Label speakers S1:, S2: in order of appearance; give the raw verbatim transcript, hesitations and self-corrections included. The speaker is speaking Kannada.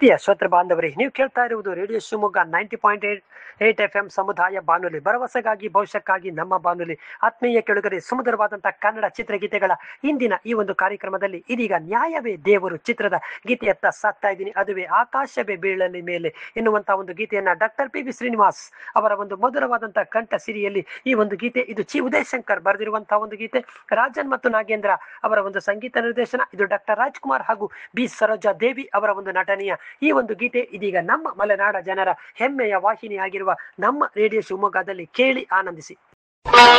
S1: ಪ್ರೀತಿಯ ಶ್ರೋತೃ ಬಾಂಧವರೇ, ನೀವು ಕೇಳ್ತಾ ಇರುವುದು radio Shivamogga ninety point eight eight F M ಸಮುದಾಯ ಬಾನುಲಿ, ಭರವಸೆಗಾಗಿ ಭವಿಷ್ಯಕ್ಕಾಗಿ ನಮ್ಮ ಬಾನುಲಿ. ಆತ್ಮೀಯ ಕೆಳಗರೆ, ಸುಮಧುರವಾದಂತಹ ಕನ್ನಡ ಚಿತ್ರಗೀತೆಗಳ ಇಂದಿನ ಈ ಒಂದು ಕಾರ್ಯಕ್ರಮದಲ್ಲಿ ಇದೀಗ ನ್ಯಾಯವೇ ದೇವರು ಚಿತ್ರದ ಗೀತೆಯತ್ತ ಸಾಕ್ತಾ ಇದ್ದೀನಿ. ಅದುವೇ ಆಕಾಶವೇ ಬೀಳಲಿ ಮೇಲೆ ಎನ್ನುವಂತಹ ಒಂದು ಗೀತೆಯನ್ನ ಡಾಕ್ಟರ್ ಪಿ ವಿ ಶ್ರೀನಿವಾಸ್ ಅವರ ಒಂದು ಮಧುರವಾದಂತಹ ಕಂಠ ಸಿರಿಯಲ್ಲಿ ಈ ಒಂದು ಗೀತೆ, ಇದು ಚಿ ಉದಯಶಂಕರ್ ಬರೆದಿರುವಂತಹ ಒಂದು ಗೀತೆ. ರಾಜನ್ ಮತ್ತು ನಾಗೇಂದ್ರ ಅವರ ಒಂದು ಸಂಗೀತ ನಿರ್ದೇಶನ, ಇದು ಡಾಕ್ಟರ್ ರಾಜ್ಕುಮಾರ್ ಹಾಗೂ ಬಿ ಸರೋಜಾ ದೇವಿ ಅವರ ಒಂದು ನಟನೆಯ ಈ ಒಂದು ಗೀತೆ ಇದೀಗ ನಮ್ಮ ಮಲೆನಾಡ ಜನರ ಹೆಮ್ಮೆಯ ವಾಹಿನಿ ಆಗಿರುವ ನಮ್ಮ ರೇಡಿಯೋ ಶಿವಮೊಗ್ಗದಲ್ಲಿ ಕೇಳಿ ಆನಂದಿಸಿ.